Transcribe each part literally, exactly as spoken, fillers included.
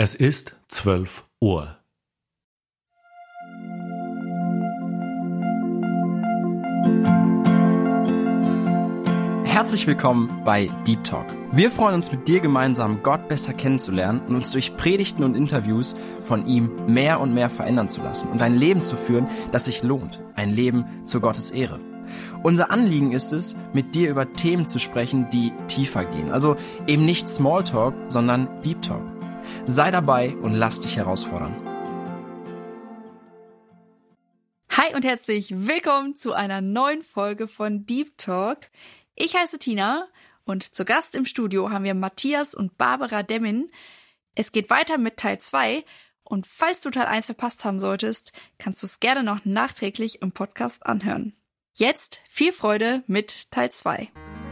Es ist zwölf Uhr. Herzlich willkommen bei Deep Talk. Wir freuen uns, mit dir gemeinsam Gott besser kennenzulernen und uns durch Predigten und Interviews von ihm mehr und mehr verändern zu lassen und ein Leben zu führen, das sich lohnt. Ein Leben zu Gottes Ehre. Unser Anliegen ist es, mit dir über Themen zu sprechen, die tiefer gehen. Also eben nicht Smalltalk, sondern Deep Talk. Sei dabei und lass dich herausfordern. Hi und herzlich willkommen zu einer neuen Folge von Deep Talk. Ich heiße Tina und zu Gast im Studio haben wir Matthias und Barbara Demmin. Es geht weiter mit Teil zwei und falls du Teil eins verpasst haben solltest, kannst du es gerne noch nachträglich im Podcast anhören. Jetzt viel Freude mit Teil zwei.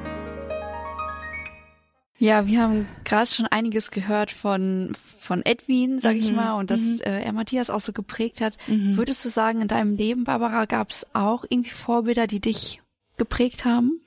Ja, wir haben gerade schon einiges gehört von von Edwin, sag ich mhm. mal, und dass mhm. äh, er Matthias auch so geprägt hat. Mhm. Würdest du sagen, in deinem Leben, Barbara, gab es auch irgendwie Vorbilder, die dich geprägt haben?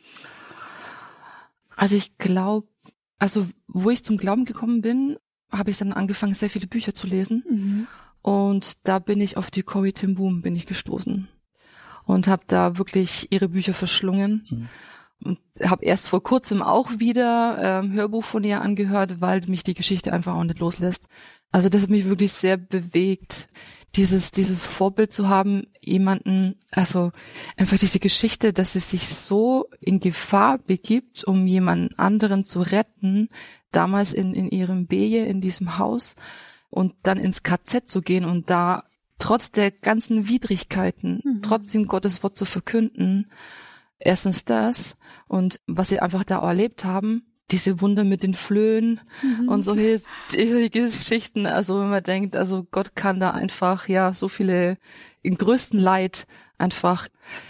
Also ich glaube, also wo ich zum Glauben gekommen bin, habe ich dann angefangen, sehr viele Bücher zu lesen. Mhm. Und da bin ich auf die Corrie ten Boom bin ich gestoßen und habe da wirklich ihre Bücher verschlungen. Mhm. Und habe erst vor kurzem auch wieder ähm, Hörbuch von ihr angehört, weil mich die Geschichte einfach auch nicht loslässt. Also das hat mich wirklich sehr bewegt, dieses dieses Vorbild zu haben, jemanden, also einfach diese Geschichte, dass sie sich so in Gefahr begibt, um jemanden anderen zu retten, damals in in ihrem Beje, in diesem Haus, und dann ins K Z zu gehen und da trotz der ganzen Widrigkeiten mhm. trotzdem Gottes Wort zu verkünden. Erstens das und was sie einfach da erlebt haben, diese Wunder mit den Flöhen mhm. und solche Geschichten, also wenn man denkt, also Gott kann da einfach, ja, so viele im größten Leid einfach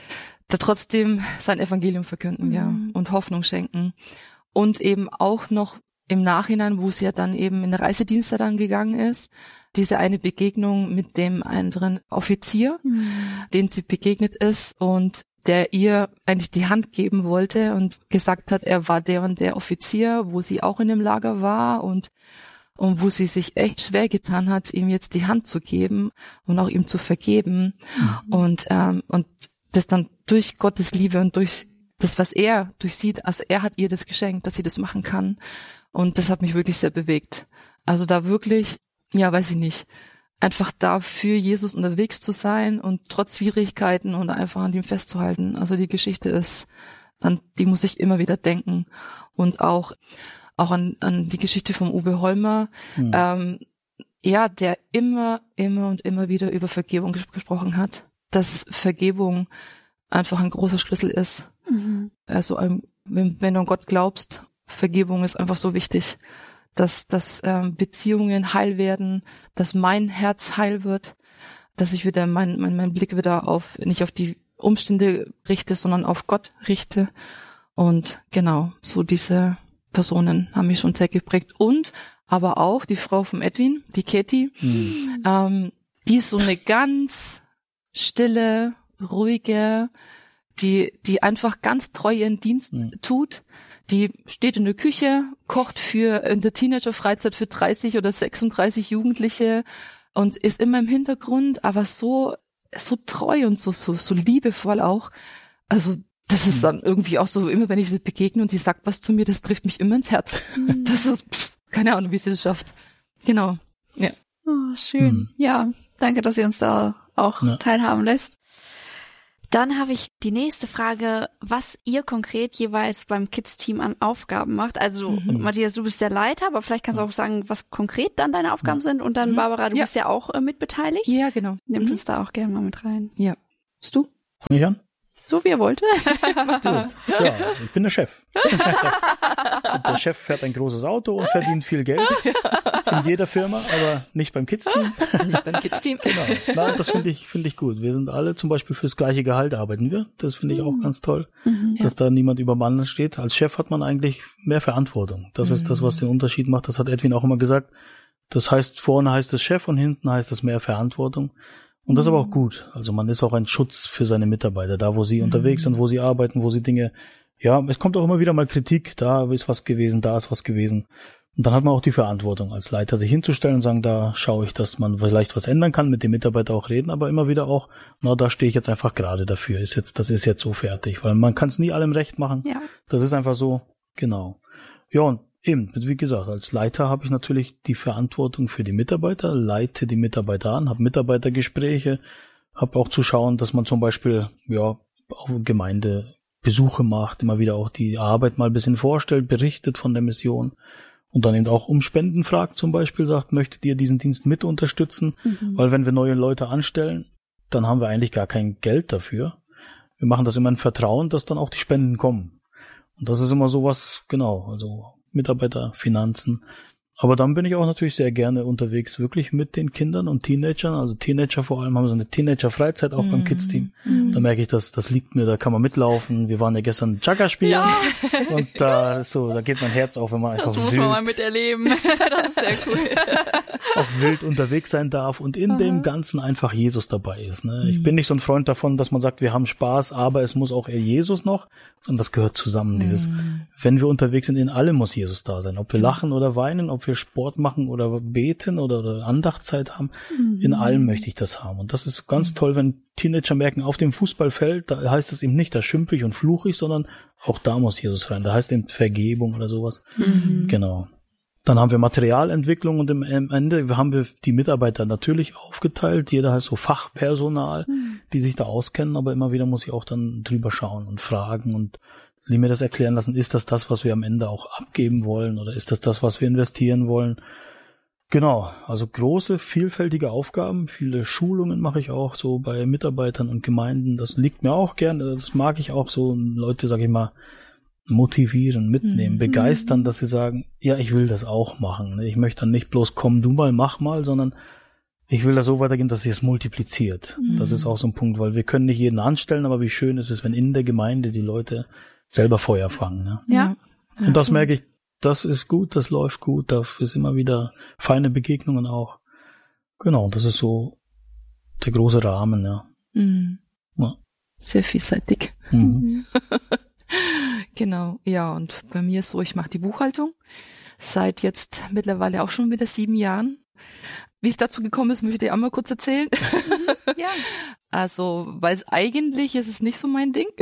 da trotzdem sein Evangelium verkünden, mhm. ja, und Hoffnung schenken. Und eben auch noch im Nachhinein, wo sie ja dann eben in den Reisedienst dann gegangen ist, diese eine Begegnung mit dem anderen Offizier, mhm. dem sie begegnet ist und der ihr eigentlich die Hand geben wollte und gesagt hat, er war der und der Offizier, wo sie auch in dem Lager war und und wo sie sich echt schwer getan hat, ihm jetzt die Hand zu geben und auch ihm zu vergeben mhm. und ähm, und das dann durch Gottes Liebe und durch das, was er durchsieht, also er hat ihr das geschenkt, dass sie das machen kann und das hat mich wirklich sehr bewegt. Also da wirklich, ja, weiß ich nicht, einfach da für Jesus unterwegs zu sein und trotz Schwierigkeiten und einfach an ihm festzuhalten. Also die Geschichte ist, an die muss ich immer wieder denken. Und auch auch an, an die Geschichte von Uwe Holmer, mhm. ähm, ja, der immer, immer und immer wieder über Vergebung ges- gesprochen hat. Dass Vergebung einfach ein großer Schlüssel ist. Mhm. Also ähm, wenn, wenn du an Gott glaubst, Vergebung ist einfach so wichtig. dass dass ähm, Beziehungen heil werden, dass mein Herz heil wird, dass ich wieder mein mein mein Blick wieder auf nicht auf die Umstände richte, sondern auf Gott richte. Und genau, so diese Personen haben mich schon sehr geprägt. Und aber auch die Frau vom Edwin, die Katie, mhm. ähm, die ist so eine ganz stille, ruhige, die die einfach ganz treu ihren Dienst mhm. tut. Die steht in der Küche, kocht für in der Teenager-Freizeit für dreißig oder sechsunddreißig Jugendliche und ist immer im Hintergrund, aber so so treu und so so so liebevoll auch. Also das ist dann irgendwie auch so, immer wenn ich sie begegne und sie sagt was zu mir, das trifft mich immer ins Herz. Mhm. Das ist pff, keine Ahnung, wie sie das schafft. Genau. Ja. Oh, schön. Mhm. Ja, danke, dass ihr uns da auch ja. teilhaben lässt. Dann habe ich die nächste Frage, was ihr konkret jeweils beim Kids-Team an Aufgaben macht. Also mhm. Matthias, du bist der Leiter, aber vielleicht kannst du auch sagen, was konkret dann deine Aufgaben mhm. sind. Und dann Barbara, du ja. bist ja auch äh, mitbeteiligt. Ja, genau. Nimmt mhm. uns da auch gerne mal mit rein. Ja. Bist du? Fang ich an? So wie er wollte. Ja, ich bin der Chef. Und der Chef fährt ein großes Auto und verdient viel Geld in jeder Firma, aber nicht beim Kids-Team. Nicht beim Kids-Team. Genau. Nein, das finde ich, finde ich gut. Wir sind alle zum Beispiel fürs gleiche Gehalt arbeiten wir. Das finde ich auch ganz toll, mhm, dass ja. da niemand über dem anderen steht. Als Chef hat man eigentlich mehr Verantwortung. Das mhm. ist das, was den Unterschied macht. Das hat Edwin auch immer gesagt. Das heißt, vorne heißt es Chef und hinten heißt es mehr Verantwortung. Und das ist aber auch gut. Also man ist auch ein Schutz für seine Mitarbeiter, da wo sie mhm. unterwegs sind, wo sie arbeiten, wo sie Dinge ja, es kommt auch immer wieder mal Kritik, da ist was gewesen, da ist was gewesen. Und dann hat man auch die Verantwortung als Leiter, sich hinzustellen und sagen, da schaue ich, dass man vielleicht was ändern kann, mit dem Mitarbeiter auch reden, aber immer wieder auch, na, da stehe ich jetzt einfach gerade dafür, ist jetzt, das ist jetzt so fertig, weil man kann es nie allem recht machen. Ja. Das ist einfach so, genau. Ja, und eben, wie gesagt, als Leiter habe ich natürlich die Verantwortung für die Mitarbeiter, leite die Mitarbeiter an, habe Mitarbeitergespräche, habe auch zu schauen, dass man zum Beispiel, ja, auch Gemeindebesuche macht, immer wieder auch die Arbeit mal ein bisschen vorstellt, berichtet von der Mission. Und dann eben auch um Spenden fragt zum Beispiel, sagt, möchtet ihr diesen Dienst mit unterstützen? Mhm. Weil wenn wir neue Leute anstellen, dann haben wir eigentlich gar kein Geld dafür. Wir machen das immer in Vertrauen, dass dann auch die Spenden kommen. Und das ist immer sowas, genau, also Mitarbeiter, Finanzen. Aber dann bin ich auch natürlich sehr gerne unterwegs, wirklich mit den Kindern und Teenagern. Also Teenager vor allem haben so eine Teenager-Freizeit auch mm. beim Kids-Team. Mm. Da merke ich, dass das liegt mir, da kann man mitlaufen. Wir waren ja gestern Chaka spielen. Ja. Und da ist so, da geht mein Herz auf, wenn man einfach das muss wild, man mal miterleben. Das ist sehr cool. auch wild unterwegs sein darf und in Aha. dem Ganzen einfach Jesus dabei ist. Ne? Mm. Ich bin nicht so ein Freund davon, dass man sagt, wir haben Spaß, aber es muss auch eher Jesus noch, sondern das gehört zusammen. Mm. Dieses, wenn wir unterwegs sind, in allem muss Jesus da sein. Ob wir lachen oder weinen, ob wir Sport machen oder beten oder, oder Andachtzeit haben, mhm. in allem möchte ich das haben. Und das ist ganz mhm. toll, wenn Teenager merken, auf dem Fußballfeld, da heißt es eben nicht, da schimpfe ich und fluche ich, sondern auch da muss Jesus rein. Da heißt eben Vergebung oder sowas. Mhm. Genau. Dann haben wir Materialentwicklung und am Ende haben wir die Mitarbeiter natürlich aufgeteilt. Jeder hat so Fachpersonal, mhm. die sich da auskennen, aber immer wieder muss ich auch dann drüber schauen und fragen und mir das erklären lassen, ist das das, was wir am Ende auch abgeben wollen oder ist das das, was wir investieren wollen? Genau, also große, vielfältige Aufgaben, viele Schulungen mache ich auch so bei Mitarbeitern und Gemeinden, das liegt mir auch gern, das mag ich auch so, Leute, sag ich mal, motivieren, mitnehmen, mhm. begeistern, dass sie sagen, ja, ich will das auch machen, ich möchte dann nicht bloß komm, du mal, mach mal, sondern ich will da so weitergehen, dass sich es multipliziert. Mhm. Das ist auch so ein Punkt, weil wir können nicht jeden anstellen, aber wie schön ist es, wenn in der Gemeinde die Leute selber Feuer fangen. Ne? Ja. Und das merke ich, das ist gut, das läuft gut, da ist immer wieder feine Begegnungen auch. Genau, das ist so der große Rahmen, ja. Mhm. ja. Sehr vielseitig. Mhm. Genau, ja, und bei mir ist so, ich mache die Buchhaltung seit jetzt mittlerweile auch schon wieder sieben Jahren. Wie es dazu gekommen ist, möchte ich auch mal kurz erzählen. Ja. Also, weil es eigentlich ist es nicht so mein Ding.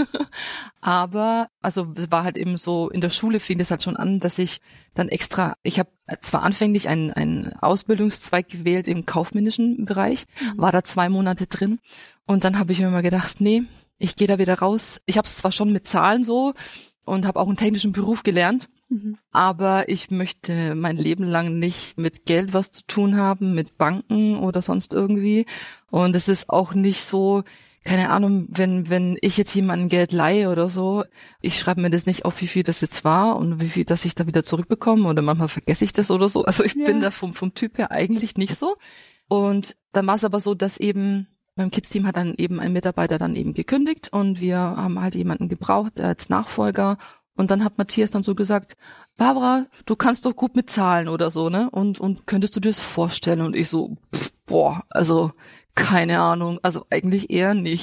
Aber, also es war halt eben so, in der Schule fing es halt schon an, dass ich dann extra, ich habe zwar anfänglich einen, einen Ausbildungszweig gewählt im kaufmännischen Bereich, mhm. war da zwei Monate drin und dann habe ich mir mal gedacht, nee, ich gehe da wieder raus. Ich habe es zwar schon mit Zahlen so und habe auch einen technischen Beruf gelernt, Mhm. aber ich möchte mein Leben lang nicht mit Geld was zu tun haben, mit Banken oder sonst irgendwie. Und es ist auch nicht so, keine Ahnung, wenn wenn ich jetzt jemandem Geld leihe oder so, ich schreibe mir das nicht auf, wie viel das jetzt war und wie viel, dass ich da wieder zurückbekomme oder manchmal vergesse ich das oder so. Also ich ja. bin da vom vom Typ her eigentlich nicht so. Und dann war es aber so, dass eben beim Kids-Team hat dann eben ein Mitarbeiter dann eben gekündigt und wir haben halt jemanden gebraucht als Nachfolger. Und dann hat Matthias dann so gesagt, Barbara, du kannst doch gut mit Zahlen oder so, ne? Und und könntest du dir das vorstellen? Und ich so, pff, boah, also keine Ahnung, also eigentlich eher nicht.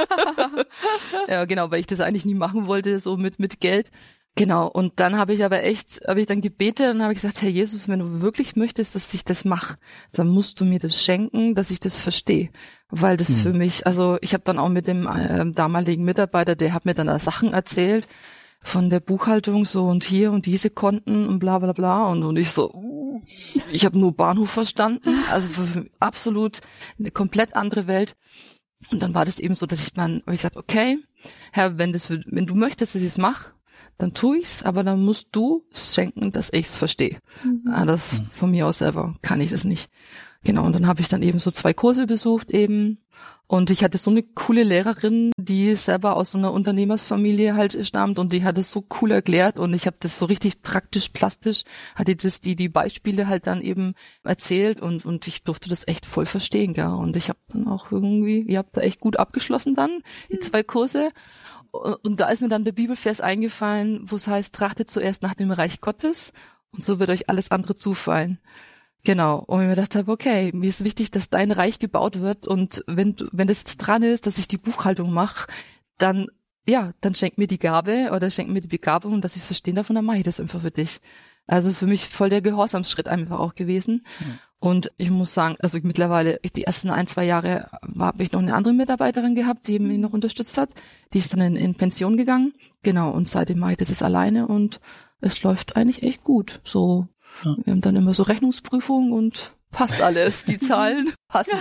Ja, genau, weil ich das eigentlich nie machen wollte, so mit mit Geld. Genau, und dann habe ich aber echt, habe ich dann gebetet und habe ich gesagt, Herr Jesus, wenn du wirklich möchtest, dass ich das mache, dann musst du mir das schenken, dass ich das verstehe. Weil das hm. für mich, also ich habe dann auch mit dem äh, damaligen Mitarbeiter, der hat mir dann da Sachen erzählt, von der Buchhaltung so und hier und diese Konten und bla bla bla und und ich so, ich habe nur Bahnhof verstanden, also absolut eine komplett andere Welt. Und dann war das eben so, dass ich dann, habe ich gesagt, okay, Herr, wenn das, wenn du möchtest, dass ich es mache, dann tu ich's, aber dann musst du es schenken, dass ich's verstehe. Mhm. Ah, das von mir aus selber kann ich das nicht. Genau, und dann habe ich dann eben so zwei Kurse besucht eben. Und ich hatte so eine coole Lehrerin, die selber aus so einer Unternehmersfamilie halt stammt und die hat es so cool erklärt und ich habe das so richtig praktisch, plastisch, hatte das die die Beispiele halt dann eben erzählt und und ich durfte das echt voll verstehen, gell? Und ich habe dann auch irgendwie, ihr habt da echt gut abgeschlossen dann, die zwei Kurse. Und da ist mir dann der Bibelvers eingefallen, wo es heißt, trachtet zuerst nach dem Reich Gottes und so wird euch alles andere zufallen. Genau. Und ich mir gedacht habe, okay, mir ist wichtig, dass dein Reich gebaut wird und wenn wenn das jetzt dran ist, dass ich die Buchhaltung mache, dann ja, dann schenk mir die Gabe oder schenk mir die Begabung, dass ich es verstehen darf und dann mache ich das einfach für dich. Also es ist für mich voll der Gehorsamsschritt einfach auch gewesen. Mhm. Und ich muss sagen, also ich mittlerweile, die ersten ein, zwei Jahre habe ich noch eine andere Mitarbeiterin gehabt, die mich noch unterstützt hat. Die ist dann in, in Pension gegangen. Genau, und seitdem mache ich das jetzt alleine und es läuft eigentlich echt gut. So, ja. Wir haben dann immer so Rechnungsprüfungen und passt alles. Die Zahlen passen.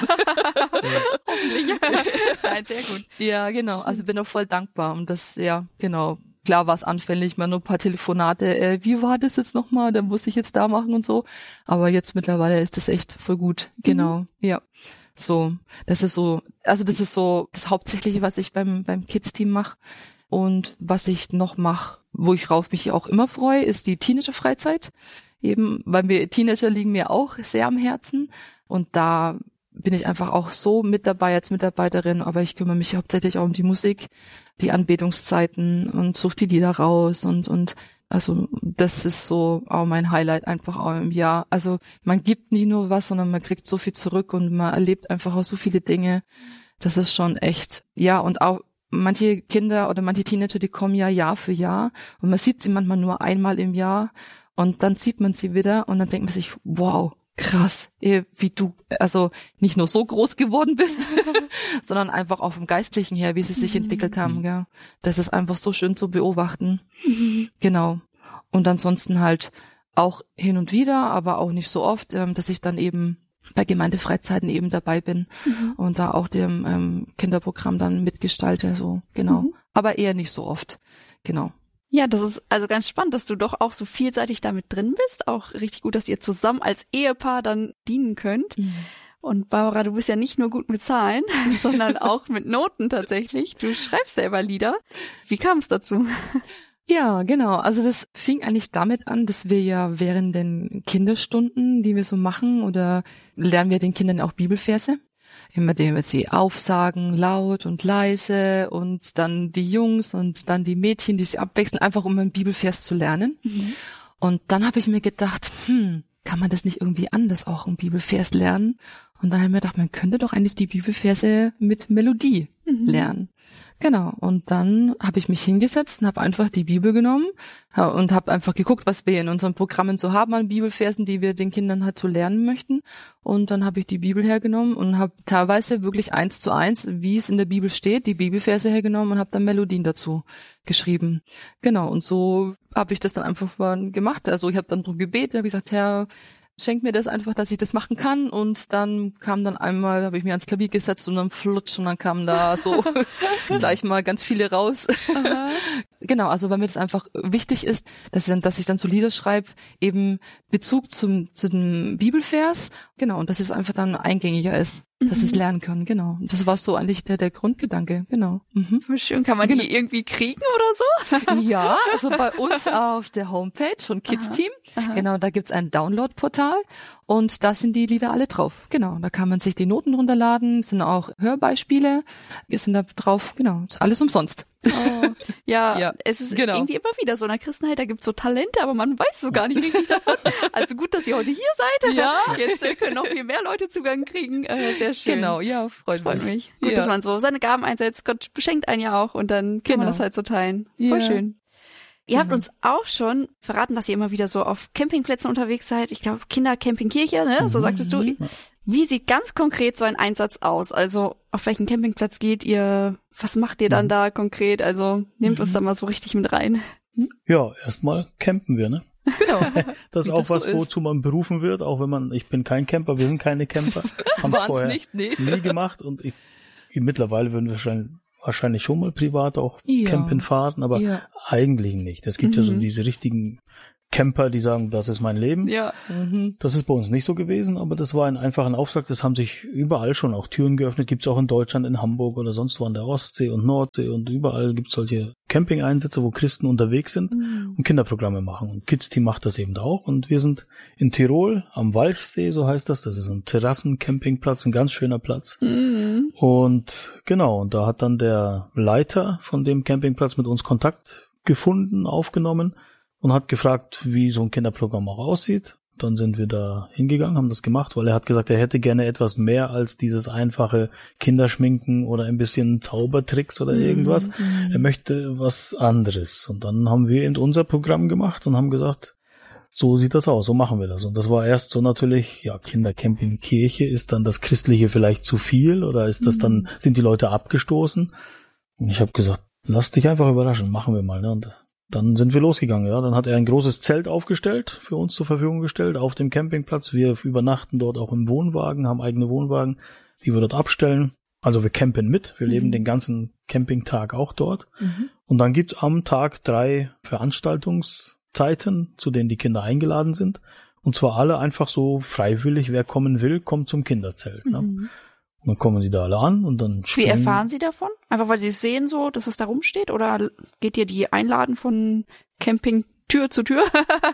Hoffentlich. Nein, sehr gut. Ja, genau. Also bin auch voll dankbar. Und das, ja, genau. Klar war es anfällig, mal nur ein paar Telefonate, äh, wie war das jetzt nochmal, dann muss ich jetzt da machen und so. Aber jetzt mittlerweile ist das echt voll gut. Genau, mhm. ja. So, das ist so, also das ist so das Hauptsächliche, was ich beim beim Kids-Team mache. Und was ich noch mache, wo ich rauf mich auch immer freue, ist die Teenager-Freizeit. Eben, weil mir Teenager liegen mir auch sehr am Herzen. Und da bin ich einfach auch so mit dabei als Mitarbeiterin, aber ich kümmere mich hauptsächlich auch um die Musik, die Anbetungszeiten und suche die Lieder raus und und also das ist so auch mein Highlight einfach auch im Jahr. Also man gibt nicht nur was, sondern man kriegt so viel zurück und man erlebt einfach auch so viele Dinge. Das ist schon echt, ja, und auch manche Kinder oder manche Teenager, die kommen ja Jahr für Jahr und man sieht sie manchmal nur einmal im Jahr und dann sieht man sie wieder und dann denkt man sich, wow, krass, wie du also nicht nur so groß geworden bist, sondern einfach auch vom Geistlichen her, wie sie sich mhm. entwickelt haben. Gell? Das ist einfach so schön zu beobachten. Mhm. Genau. Und ansonsten halt auch hin und wieder, aber auch nicht so oft, ähm, dass ich dann eben bei Gemeindefreizeiten eben dabei bin mhm. und da auch dem ähm, Kinderprogramm dann mitgestalte. So genau. Mhm. Aber eher nicht so oft. Genau. Ja, das ist also ganz spannend, dass du doch auch so vielseitig damit drin bist. Auch richtig gut, dass ihr zusammen als Ehepaar dann dienen könnt. Mhm. Und Barbara, du bist ja nicht nur gut mit Zahlen, sondern auch mit Noten tatsächlich. Du schreibst selber Lieder. Wie kam es dazu? Ja, genau. Also das fing eigentlich damit an, dass wir ja während den Kinderstunden, die wir so machen, oder lernen wir den Kindern auch Bibelverse. Immer dem wir sie aufsagen, laut und leise und dann die Jungs und dann die Mädchen, die sie abwechseln, einfach um einen Bibelvers zu lernen. Mhm. Und dann habe ich mir gedacht, hm, kann man das nicht irgendwie anders auch im Bibelvers lernen? Und dann habe ich mir gedacht, man könnte doch eigentlich die Bibelverse mit Melodie mhm. lernen. Genau, und dann habe ich mich hingesetzt und habe einfach die Bibel genommen und habe einfach geguckt, was wir in unseren Programmen so haben an Bibelversen, die wir den Kindern halt so lernen möchten. Und dann habe ich die Bibel hergenommen und habe teilweise wirklich eins zu eins, wie es in der Bibel steht, die Bibelverse hergenommen und habe dann Melodien dazu geschrieben. Genau, und so habe ich das dann einfach mal gemacht. Also ich habe dann drum gebetet, habe gesagt, Herr, schenkt mir das einfach, dass ich das machen kann. Und dann kam dann einmal, habe ich mir ans Klavier gesetzt und dann flutsch und dann kamen da so gleich mal ganz viele raus. Genau, also weil mir das einfach wichtig ist, dass ich dann, dass ich dann so Lieder schreibe, eben Bezug zum zu dem Bibelvers, genau, und dass es einfach dann eingängiger ist, dass mhm. es lernen können, genau. Und das war so eigentlich der der Grundgedanke, genau. Mhm. Schön, kann man genau. die irgendwie kriegen oder so? Ja, also bei uns auf der Homepage von Kids Team, aha, aha. genau, da gibt's ein Download-Portal und da sind die Lieder alle drauf, genau. Da kann man sich die Noten runterladen, sind auch Hörbeispiele, wir sind da drauf, genau, ist alles umsonst. Oh, ja, ja, es ist genau. irgendwie immer wieder so in der Christenheit, da gibt's so Talente, aber man weiß so gar nicht richtig davon. Also gut, dass ihr heute hier seid. Ja. Jetzt äh, können noch viel mehr Leute Zugang kriegen. Äh, sehr schön. Genau, ja, freut, freut mich. mich. Gut, ja. dass man so seine Gaben einsetzt. Gott beschenkt einen ja auch und dann kann genau. man das halt so teilen. Voll ja. schön. Ihr habt uns auch schon verraten, dass ihr immer wieder so auf Campingplätzen unterwegs seid. Ich glaube, Kindercampingkirche, ne? So sagtest du. Wie sieht ganz konkret so ein Einsatz aus? Also auf welchen Campingplatz geht ihr? Was macht ihr dann mhm. da konkret? Also nehmt mhm. uns da mal so richtig mit rein. Ja, erstmal campen wir, ne? Genau. Das ist auch das was, so wozu man berufen wird, auch wenn man, ich bin kein Camper, wir sind keine Camper. Haben es vorher nicht, nee. nie gemacht und ich, mittlerweile würden wir wahrscheinlich wahrscheinlich schon mal privat auch ja. campen fahren, aber ja. eigentlich nicht. Es gibt mhm. ja so diese richtigen Camper, die sagen, das ist mein Leben. Ja. Mhm. Das ist bei uns nicht so gewesen, aber das war ein einfacher Auftrag. Das haben sich überall schon auch Türen geöffnet. Gibt's auch in Deutschland, in Hamburg oder sonst wo an der Ostsee und Nordsee und überall gibt's solche Camping-Einsätze, wo Christen unterwegs sind mhm. und Kinderprogramme machen. Und Kids Team macht das eben auch. Und wir sind in Tirol am Walchsee, so heißt das. Das ist ein Terrassen-Campingplatz, ein ganz schöner Platz. Mhm. Und genau, und da hat dann der Leiter von dem Campingplatz mit uns Kontakt gefunden, aufgenommen und hat gefragt, wie so ein Kinderprogramm auch aussieht. dann sind wir da hingegangen, haben das gemacht, weil er hat gesagt, er hätte gerne etwas mehr als dieses einfache Kinderschminken oder ein bisschen Zaubertricks oder irgendwas. Mhm. Er möchte was anderes. Und dann haben wir eben unser Programm gemacht und haben gesagt, so sieht das aus, so machen wir das. Und das war erst so natürlich, ja, Kindercamping Kirche, ist dann das Christliche vielleicht zu viel oder ist das dann, sind die Leute abgestoßen? Und ich habe gesagt, lass dich einfach überraschen, machen wir mal, ne? Und dann sind wir losgegangen, ja. Dann hat er ein großes Zelt aufgestellt, für uns zur Verfügung gestellt, auf dem Campingplatz. Wir übernachten dort auch im Wohnwagen, haben eigene Wohnwagen, die wir dort abstellen. Also wir campen mit, wir mhm. leben den ganzen Campingtag auch dort. Mhm. Und dann gibt's am Tag drei Veranstaltungszeiten, zu denen die Kinder eingeladen sind. Und zwar alle einfach so freiwillig, wer kommen will, kommt zum Kinderzelt, ne? Mhm. Und dann kommen sie da alle an und dann springen. Wie erfahren Sie davon? Einfach weil Sie es sehen so, dass es da rumsteht? Oder geht ihr die einladen von Camping Tür zu Tür?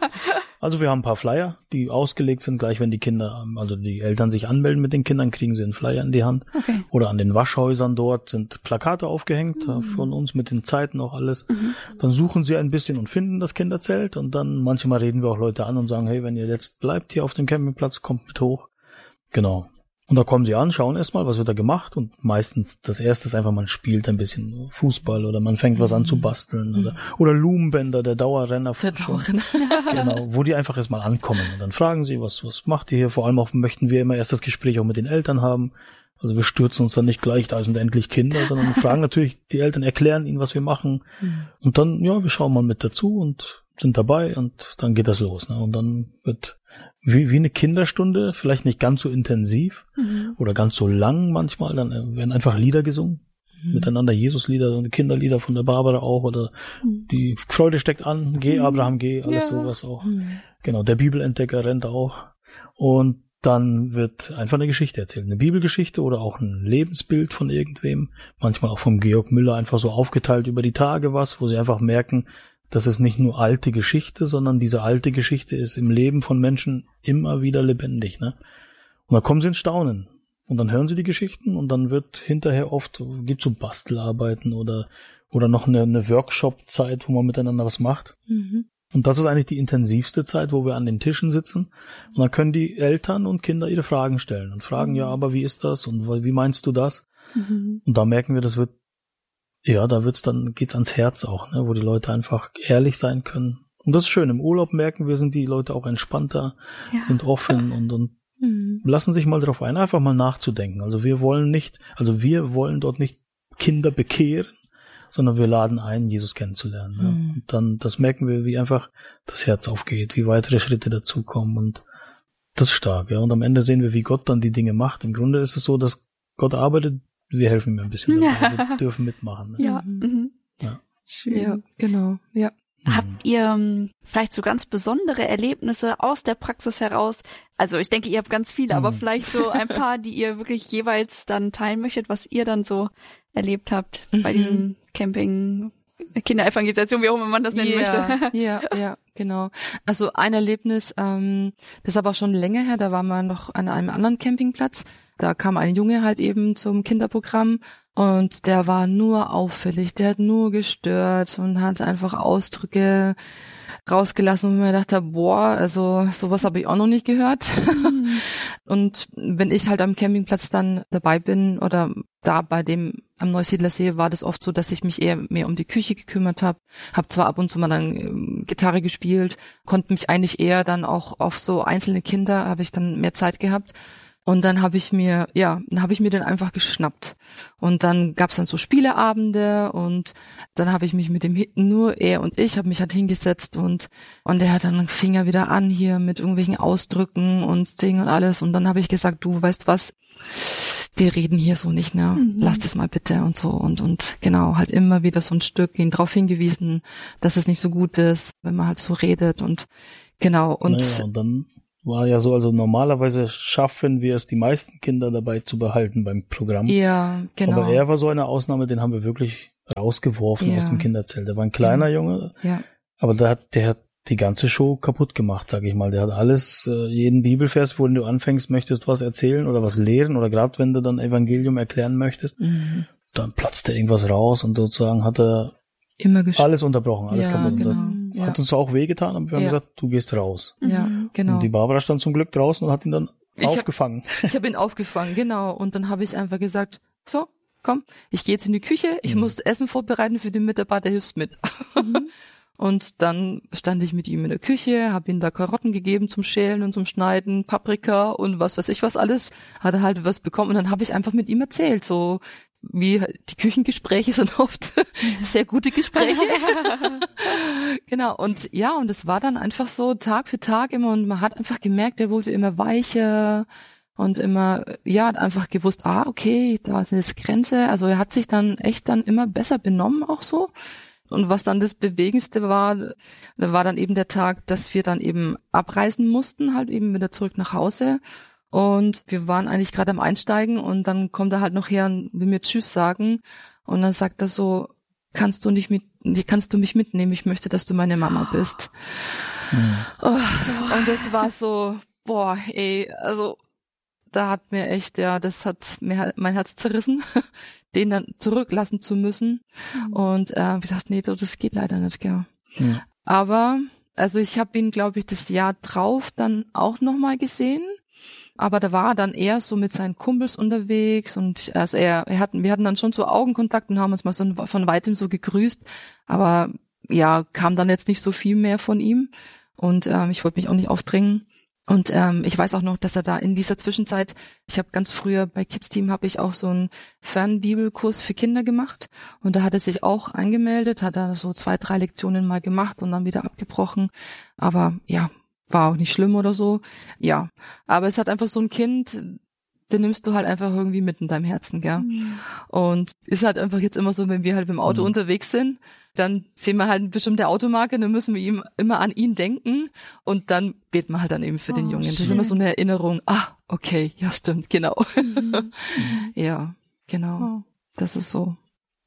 Also wir haben ein paar Flyer, die ausgelegt sind, gleich wenn die Kinder, also die Eltern sich anmelden mit den Kindern, kriegen sie einen Flyer in die Hand. Okay. Oder an den Waschhäusern dort sind Plakate aufgehängt, mhm. von uns mit den Zeiten auch alles. Mhm. Dann suchen sie ein bisschen und finden das Kinderzelt und dann manchmal reden wir auch Leute an und sagen, hey, wenn ihr jetzt bleibt hier auf dem Campingplatz, kommt mit hoch. Genau. Und da kommen sie an, schauen erstmal, was wird da gemacht und meistens das erste ist einfach, man spielt ein bisschen Fußball oder man fängt was an zu basteln mhm. oder oder Lumenbänder, der Dauerrenner. Der Dauerrenner. Genau, wo die einfach erstmal ankommen und dann fragen sie, was was macht ihr hier? Vor allem auch möchten wir immer erst das Gespräch auch mit den Eltern haben. Also wir stürzen uns dann nicht gleich, da sind endlich Kinder, sondern wir fragen natürlich, die Eltern erklären ihnen, was wir machen mhm. und dann, ja, wir schauen mal mit dazu und sind dabei und dann geht das los, ne? Und dann wird Wie, wie eine Kinderstunde, vielleicht nicht ganz so intensiv mhm. oder ganz so lang manchmal, dann werden einfach Lieder gesungen, mhm. miteinander Jesuslieder und Kinderlieder von der Barbara auch oder mhm. die Freude steckt an, geh Abraham, geh, alles ja. sowas auch. Mhm. Genau, der Bibelentdecker rennt auch und dann wird einfach eine Geschichte erzählt, eine Bibelgeschichte oder auch ein Lebensbild von irgendwem, manchmal auch vom Georg Müller einfach so aufgeteilt über die Tage was, wo sie einfach merken, das ist nicht nur alte Geschichte, sondern diese alte Geschichte ist im Leben von Menschen immer wieder lebendig, ne? Und dann kommen sie ins Staunen. Und dann hören sie die Geschichten und dann wird hinterher oft, gibt's so Bastelarbeiten oder, oder noch eine, eine Workshop-Zeit, wo man miteinander was macht. Mhm. Und das ist eigentlich die intensivste Zeit, wo wir an den Tischen sitzen. Und dann können die Eltern und Kinder ihre Fragen stellen und fragen, mhm. ja, aber wie ist das? Und wie meinst du das? Mhm. Und da merken wir, das wird Ja, da wird's dann, geht's ans Herz auch, ne, wo die Leute einfach ehrlich sein können. Und das ist schön. Im Urlaub merken wir, sind die Leute auch entspannter, ja. sind offen und, und mhm. lassen sich mal drauf ein, einfach mal nachzudenken. Also wir wollen nicht, also wir wollen dort nicht Kinder bekehren, sondern wir laden ein, Jesus kennenzulernen. Mhm. Ja. Und dann, das merken wir, wie einfach das Herz aufgeht, wie weitere Schritte dazukommen und das ist stark, ja. Und am Ende sehen wir, wie Gott dann die Dinge macht. Im Grunde ist es so, dass Gott arbeitet. Wir helfen mir ein bisschen dabei. Wir dürfen mitmachen. Ne? Ja. Mhm. Ja. Schön. Ja, genau. Ja. Habt ihr um, vielleicht so ganz besondere Erlebnisse aus der Praxis heraus? Also ich denke, ihr habt ganz viele, mhm. aber vielleicht so ein paar, die ihr wirklich jeweils dann teilen möchtet, was ihr dann so erlebt habt mhm. bei diesem Camping, Kinderevangelisation, wie auch immer man das nennen ja, möchte. Ja, ja, genau. Also ein Erlebnis, ähm, das ist aber schon länger her, da waren wir noch an einem anderen Campingplatz. Da kam ein Junge halt eben zum Kinderprogramm und der war nur auffällig, der hat nur gestört und hat einfach Ausdrücke rausgelassen, wo ich mir dachte, boah, also sowas habe ich auch noch nicht gehört. Mhm. Und wenn ich halt am Campingplatz dann dabei bin oder da bei dem am Neusiedlersee, war das oft so, dass ich mich eher mehr um die Küche gekümmert habe, habe zwar ab und zu mal dann äh, Gitarre gespielt, konnte mich eigentlich eher dann auch auf so einzelne Kinder, habe ich dann mehr Zeit gehabt. Und dann habe ich mir, ja, dann habe ich mir den einfach geschnappt. Und dann gab's dann so Spieleabende und dann habe ich mich mit dem, nur er und ich, habe mich halt hingesetzt und und er hat dann fing er wieder an hier mit irgendwelchen Ausdrücken und Ding und alles. Und dann habe ich gesagt, du weißt was, wir reden hier so nicht, ne? Mhm. Lass das mal bitte und so. Und und genau, halt immer wieder so ein Stück ihn drauf hingewiesen, dass es nicht so gut ist, wenn man halt so redet und genau. Und, naja, und dann war ja so, also normalerweise schaffen wir es, die meisten Kinder dabei zu behalten beim Programm. Ja, genau. Aber er war so eine Ausnahme, den haben wir wirklich rausgeworfen ja. aus dem Kinderzelt. Der war ein kleiner ja. Junge, ja. aber der hat, der hat die ganze Show kaputt gemacht, sag ich mal. Der hat alles, äh, jeden Bibelvers, wo du anfängst, möchtest was erzählen oder was lehren oder gerade wenn du dann Evangelium erklären möchtest, mhm. dann platzt da irgendwas raus und sozusagen hat er immer gesch- alles unterbrochen, alles ja, kaputt. Genau. Das ja. hat uns auch wehgetan, aber wir haben ja. gesagt, du gehst raus. Ja. genau. Und die Barbara stand zum Glück draußen und hat ihn dann ich aufgefangen. Hab, ich habe ihn aufgefangen, genau. Und dann habe ich einfach gesagt, so, komm, ich gehe jetzt in die Küche, ich mhm. muss Essen vorbereiten für den Mitarbeiter, hilfst mit. Mhm. Und dann stand ich mit ihm in der Küche, habe ihm da Karotten gegeben zum Schälen und zum Schneiden, Paprika und was weiß ich was alles. Hat er halt was bekommen und dann habe ich einfach mit ihm erzählt, so wie die Küchengespräche sind oft sehr gute Gespräche. Genau, und ja, und es war dann einfach so Tag für Tag immer und man hat einfach gemerkt, er wurde immer weicher und immer, ja, hat einfach gewusst, ah, okay, da ist jetzt Grenze. Also er hat sich dann echt dann immer besser benommen auch so. Und was dann das Bewegendste war, da war dann eben der Tag, dass wir dann eben abreisen mussten, halt eben wieder zurück nach Hause. Und wir waren eigentlich gerade am Einsteigen und dann kommt er halt noch her und will mir Tschüss sagen. Und dann sagt er so, kannst du nicht mit, kannst du mich mitnehmen? Ich möchte, dass du meine Mama bist. Mhm. Oh, und das war so, boah, ey, also da hat mir echt, ja, das hat mir mein Herz zerrissen, den dann zurücklassen zu müssen. Mhm. Und äh, wie gesagt, nee, das geht leider nicht, gell. Mhm. Aber, also ich habe ihn, glaube ich, das Jahr drauf dann auch nochmal gesehen. Aber da war er dann eher so mit seinen Kumpels unterwegs und also er, er hatten, wir hatten dann schon so Augenkontakt und haben uns mal so von weitem so gegrüßt. Aber ja, kam dann jetzt nicht so viel mehr von ihm. Und ähm, ich wollte mich auch nicht aufdrängen. Und ähm, ich weiß auch noch, dass er da in dieser Zwischenzeit, ich habe ganz früher bei Kids Team habe ich auch so einen Fernbibelkurs für Kinder gemacht und da hat er sich auch angemeldet, hat er so zwei, drei Lektionen mal gemacht und dann wieder abgebrochen. Aber ja, war auch nicht schlimm oder so. Ja, aber es hat einfach so ein Kind, den nimmst du halt einfach irgendwie mit in deinem Herzen, gell? Mhm. Und ist halt einfach jetzt immer so, wenn wir halt im Auto mhm. unterwegs sind, dann sehen wir halt eine bestimmte Automarke, dann müssen wir ihm immer an ihn denken und dann beten wir halt dann eben für oh, den Jungen. Das schön. Ist immer so eine Erinnerung, ah, okay, ja stimmt, genau. Mhm. Ja, genau. Oh. Das ist so.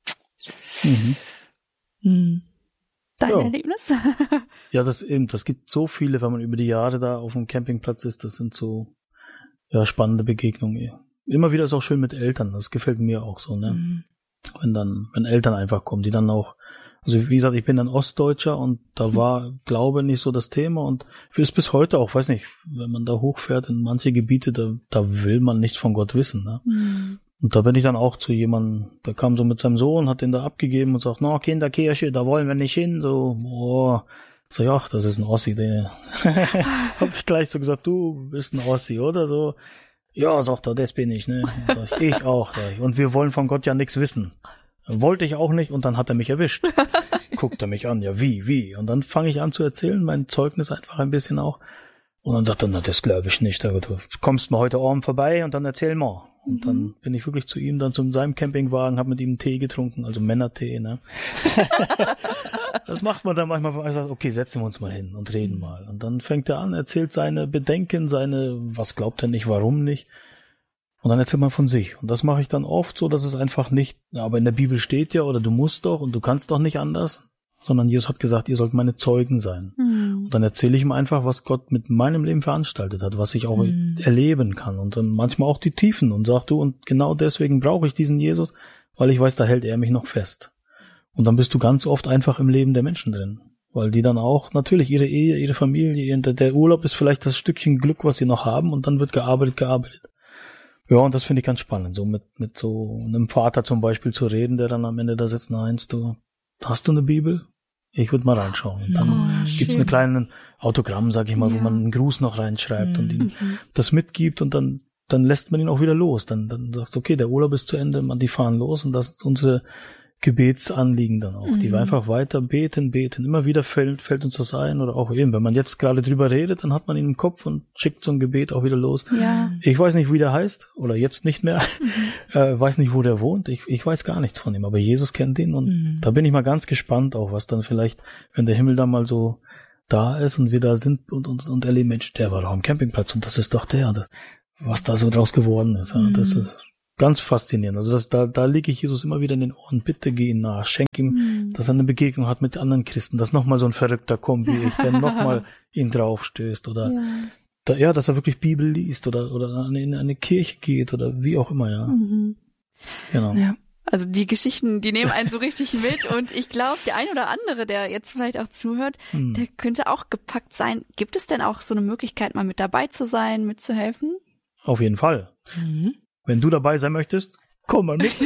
Mhm. Mhm. Dein ja. Erlebnis? Ja, das eben, das gibt so viele, wenn man über die Jahre da auf dem Campingplatz ist, das sind so ja spannende Begegnungen. Immer wieder ist auch schön mit Eltern, das gefällt mir auch so, ne? Mhm. Wenn dann, wenn Eltern einfach kommen, die dann auch, also wie gesagt, ich bin dann Ostdeutscher und da war Glaube nicht so das Thema und ist bis heute auch, weiß nicht, wenn man da hochfährt in manche Gebiete, da, da will man nichts von Gott wissen, ne? Mhm. Und da bin ich dann auch zu jemandem, der kam so mit seinem Sohn, hat den da abgegeben und sagt, no, Kinderkirche, da wollen wir nicht hin, so, boah. So, ja, das ist ein Ossi, der, hab ich gleich so gesagt, du bist ein Ossi, oder so. Ja, sagt er, das bin ich, ne. Und sag ich, ich auch. Und wir wollen von Gott ja nichts wissen. Wollte ich auch nicht und dann hat er mich erwischt. Guckt er mich an, ja, wie, wie? Und dann fange ich an zu erzählen, mein Zeugnis einfach ein bisschen auch. Und dann sagt er, na, das glaube ich nicht. Du kommst mal heute Abend vorbei und dann erzähl mal. Und mhm. dann bin ich wirklich zu ihm, dann zu seinem Campingwagen, habe mit ihm einen Tee getrunken, also Männertee, ne. Das macht man dann manchmal, ich sage, okay, setzen wir uns mal hin und reden mal. Und dann fängt er an, erzählt seine Bedenken, seine, was glaubt er nicht, warum nicht. Und dann erzählt man von sich. Und das mache ich dann oft so, dass es einfach nicht, aber in der Bibel steht ja, oder du musst doch und du kannst doch nicht anders, sondern Jesus hat gesagt, ihr sollt meine Zeugen sein. Mhm. Und dann erzähle ich ihm einfach, was Gott mit meinem Leben veranstaltet hat, was ich auch mhm. erleben kann. Und dann manchmal auch die Tiefen und sag du, und genau deswegen brauche ich diesen Jesus, weil ich weiß, da hält er mich noch fest. Und dann bist du ganz oft einfach im Leben der Menschen drin. Weil die dann auch, natürlich ihre Ehe, ihre Familie, der Urlaub ist vielleicht das Stückchen Glück, was sie noch haben und dann wird gearbeitet, gearbeitet. Ja, und das finde ich ganz spannend, so mit mit so einem Vater zum Beispiel zu reden, der dann am Ende da sitzt, nein, du, hast du eine Bibel? Ich würde mal reinschauen. Und dann oh, gibt's einen kleinen Autogramm, sag ich mal, ja. wo man einen Gruß noch reinschreibt mhm. und ihm das mitgibt und dann dann lässt man ihn auch wieder los. Dann dann sagst du, okay, der Urlaub ist zu Ende, man die fahren los und das ist unsere Gebetsanliegen dann auch, mhm. die wir einfach weiter beten, beten. Immer wieder fällt, fällt uns das ein oder auch eben, wenn man jetzt gerade drüber redet, dann hat man ihn im Kopf und schickt so ein Gebet auch wieder los. Ja. Ich weiß nicht, wie der heißt oder jetzt nicht mehr, mhm. äh, weiß nicht, wo der wohnt. Ich, ich weiß gar nichts von ihm, aber Jesus kennt ihn und mhm. da bin ich mal ganz gespannt auch, was dann vielleicht, wenn der Himmel da mal so da ist und wir da sind und, und, und erleben, Mensch, der war doch am Campingplatz und das ist doch der, was da so draus geworden ist. Mhm. Das ist ganz faszinierend. Also das, da, da lege ich Jesus immer wieder in den Ohren. Bitte geh ihn nach. Schenk ihm, mhm. dass er eine Begegnung hat mit anderen Christen, dass nochmal so ein Verrückter kommt wie ich, der nochmal ihn draufstößt oder ja. Da, ja, dass er wirklich Bibel liest oder oder in eine Kirche geht oder wie auch immer, ja. Mhm. Genau. Ja. Also die Geschichten, die nehmen einen so richtig mit und ich glaube, der ein oder andere, der jetzt vielleicht auch zuhört, hm. der könnte auch gepackt sein. Gibt es denn auch so eine Möglichkeit, mal mit dabei zu sein, mitzuhelfen? Auf jeden Fall. Mhm. Wenn du dabei sein möchtest, komm mal mit.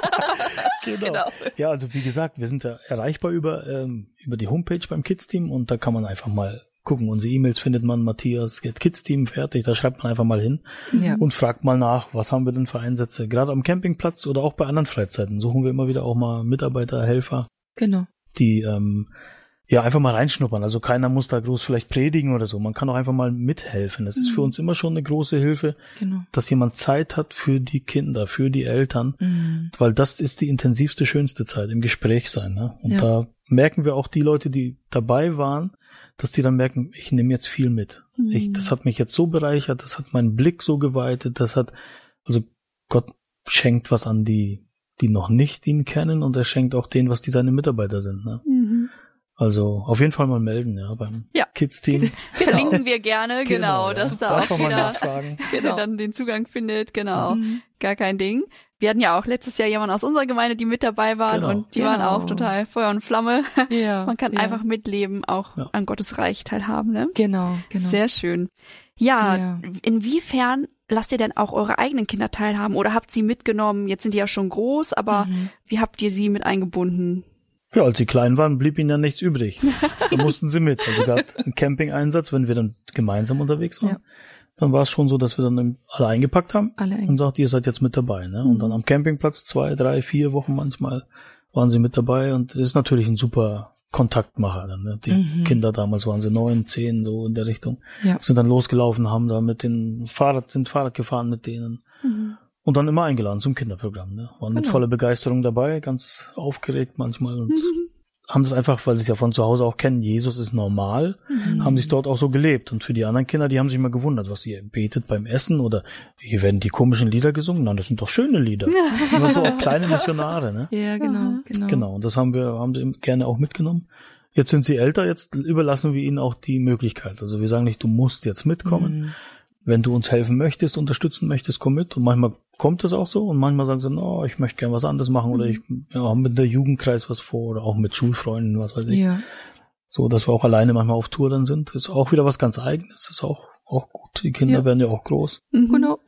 Genau. genau. Ja, also wie gesagt, wir sind ja erreichbar über ähm, über die Homepage beim Kids-Team und da kann man einfach mal gucken. Unsere E-Mails findet man, Matthias, Kids-Team, fertig. Da schreibt man einfach mal hin ja. und fragt mal nach, was haben wir denn für Einsätze. Gerade am Campingplatz oder auch bei anderen Freizeiten suchen wir immer wieder auch mal Mitarbeiter, Helfer. Genau. Die ähm, ja einfach mal reinschnuppern. Also keiner muss da groß vielleicht predigen oder so. Man kann auch einfach mal mithelfen. Das ist mhm. für uns immer schon eine große Hilfe, genau. dass jemand Zeit hat für die Kinder, für die Eltern. Mhm. Weil das ist die intensivste, schönste Zeit, im Gespräch sein. Ne? Und ja. da merken wir auch die Leute, die dabei waren, dass die dann merken, ich nehme jetzt viel mit. Mhm. Ich, das hat mich jetzt so bereichert, das hat meinen Blick so geweitet, das hat, also Gott schenkt was an die, die noch nicht ihn kennen und er schenkt auch denen, was die seine Mitarbeiter sind. Ne? Mhm. Also auf jeden Fall mal melden, ja, beim ja. Kids-Team. Genau. Verlinken wir gerne, genau, genau dass ja. da auch jeder genau. dann den Zugang findet, genau, mhm. gar kein Ding. Wir hatten ja auch letztes Jahr jemanden aus unserer Gemeinde, die mit dabei waren genau. und die genau. waren auch total Feuer und Flamme. Ja. Man kann ja. einfach mitleben, auch ja. an Gottes Reich teilhaben, ne? Genau, genau. Sehr schön. Ja, ja, inwiefern lasst ihr denn auch eure eigenen Kinder teilhaben oder habt sie mitgenommen? Jetzt sind die ja schon groß, aber mhm. wie habt ihr sie mit eingebunden? Ja, als sie klein waren, blieb ihnen ja nichts übrig. Da mussten sie mit. Also gerade ein Camping-Einsatz, wenn wir dann gemeinsam unterwegs waren, ja. dann war es schon so, dass wir dann alle eingepackt haben alle und sagt, ihr seid jetzt mit dabei. Ne? Mhm. Und dann am Campingplatz zwei, drei, vier Wochen manchmal waren sie mit dabei und ist natürlich ein super Kontaktmacher. Dann, ne? Die mhm. Kinder damals waren sie neun, zehn, so in der Richtung. Ja. Sind dann losgelaufen, haben da mit den Fahrrad, sind Fahrrad gefahren mit denen. Mhm. Und dann immer eingeladen zum Kinderprogramm. Ne? Waren genau. mit voller Begeisterung dabei, ganz aufgeregt manchmal und mhm. haben das einfach, weil sie es ja von zu Hause auch kennen, Jesus ist normal, mhm. haben sich dort auch so gelebt. Und für die anderen Kinder, die haben sich mal gewundert, was ihr betet beim Essen oder hier werden die komischen Lieder gesungen. Nein, das sind doch schöne Lieder. Immer so auch kleine Missionare. Ne? Ja, genau, genau. Genau, und das haben wir, haben sie gerne auch mitgenommen. Jetzt sind sie älter, jetzt überlassen wir ihnen auch die Möglichkeit. Also wir sagen nicht, du musst jetzt mitkommen. Mhm. Wenn du uns helfen möchtest, unterstützen möchtest, komm mit. Und manchmal kommt es auch so und manchmal sagen sie, no, ich möchte gerne was anderes machen oder ich ja, haben mit der Jugendkreis was vor oder auch mit Schulfreunden, was weiß ich. Ja. So, dass wir auch alleine manchmal auf Tour dann sind, ist auch wieder was ganz Eigenes, ist auch auch gut. Die Kinder ja. werden ja auch groß. Mhm. Genau.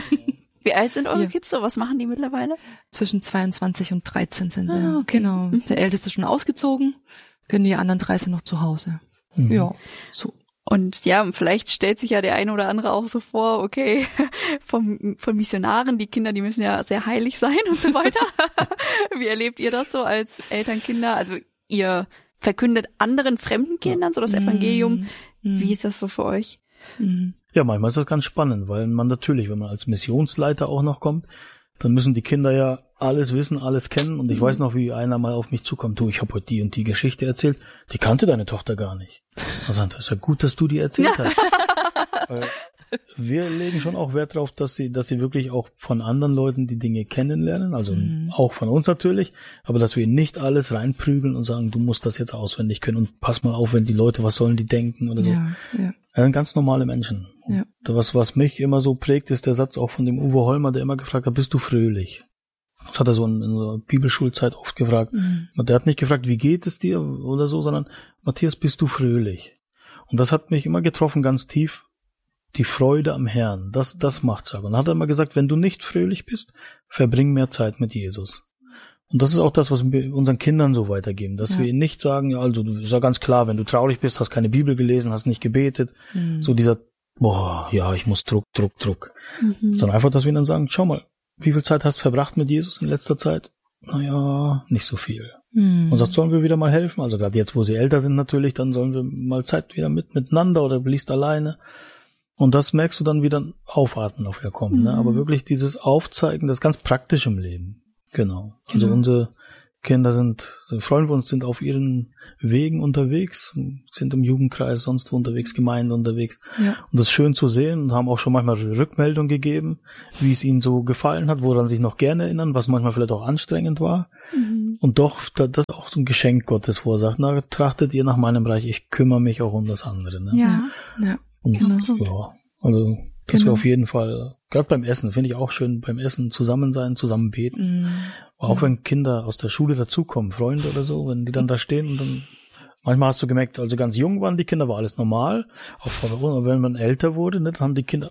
Wie alt sind eure ja. Kids so? Was machen die mittlerweile? Zwischen zweiundzwanzig und dreizehn sind sie. Ah, okay. Genau. Mhm. Der Älteste ist schon ausgezogen, können die anderen drei sind noch zu Hause. Mhm. Ja, so. Und ja, vielleicht stellt sich ja der eine oder andere auch so vor, okay, vom, von Missionaren, die Kinder, die müssen ja sehr heilig sein und so weiter. Wie erlebt ihr das so als Eltern, Kinder? Also ihr verkündet anderen fremden Kindern so das Evangelium. Mm. Wie ist das so für euch? Mm. Ja, manchmal ist das ganz spannend, weil man natürlich, wenn man als Missionsleiter auch noch kommt, dann müssen die Kinder ja alles wissen, alles kennen. Und ich mhm. weiß noch, wie einer mal auf mich zukommt, du, ich habe heute die und die Geschichte erzählt. Die kannte deine Tochter gar nicht. Und sagt, ist ja gut, dass du die erzählt hast. Wir legen schon auch Wert darauf, dass sie, dass sie wirklich auch von anderen Leuten die Dinge kennenlernen, also mhm. auch von uns natürlich, aber dass wir ihnen nicht alles reinprügeln und sagen, du musst das jetzt auswendig können und pass mal auf, wenn die Leute, was sollen die denken oder so. Ja, ja. Ja, ganz normale Menschen. Ja. Was, was mich immer so prägt, ist der Satz auch von dem Uwe Holmer, der immer gefragt hat, bist du fröhlich? Das hat er so in, in der Bibelschulzeit oft gefragt. Mhm. Der hat nicht gefragt, wie geht es dir oder so, sondern Matthias, bist du fröhlich? Und das hat mich immer getroffen, ganz tief. Die Freude am Herrn, das, das macht Sache. Und dann hat er immer gesagt, wenn du nicht fröhlich bist, verbring mehr Zeit mit Jesus. Und das ist auch das, was wir unseren Kindern so weitergeben, dass ja. wir ihnen nicht sagen, ja, also, ist ja ganz klar, wenn du traurig bist, hast keine Bibel gelesen, hast nicht gebetet, mhm. so dieser, boah, ja, ich muss Druck, Druck, Druck. Mhm. Sondern einfach, dass wir ihnen dann sagen, schau mal, wie viel Zeit hast du verbracht mit Jesus in letzter Zeit? Naja, nicht so viel. Mhm. Und sagt, sollen wir wieder mal helfen? Also gerade jetzt, wo sie älter sind natürlich, dann sollen wir mal Zeit wieder mit miteinander oder liest alleine. Und das merkst du dann wieder aufatmen auf wieder kommen, mhm. ne? Aber wirklich dieses Aufzeigen, das ganz praktisch im Leben. Genau. Also genau. Unsere Kinder sind, freuen wir uns, sind auf ihren Wegen unterwegs, sind im Jugendkreis, sonst wo unterwegs, Gemeinde unterwegs. Ja. Und das ist schön zu sehen und haben auch schon manchmal Rückmeldung gegeben, wie es ihnen so gefallen hat, woran sich noch gerne erinnern, was manchmal vielleicht auch anstrengend war. Mhm. Und doch, das ist auch so ein Geschenk Gottes, wo er sagt, na, trachtet ihr nach meinem Bereich, ich kümmere mich auch um das andere. Ne? Ja, ja. Und genau. ja, also das genau. wäre auf jeden Fall Gerade beim Essen finde ich auch schön, beim Essen zusammen sein, zusammen beten. Mhm. Auch wenn Kinder aus der Schule dazukommen, Freunde oder so, wenn die dann da stehen und dann, manchmal hast du gemerkt, also ganz jung waren die Kinder, war alles normal. Auch aber wenn man älter wurde, ne, dann haben die Kinder,